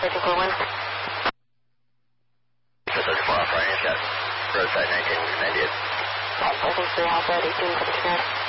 Searching for wind. 34 off right, got roadside 1998. Searching 3 Alpha 18 for the command.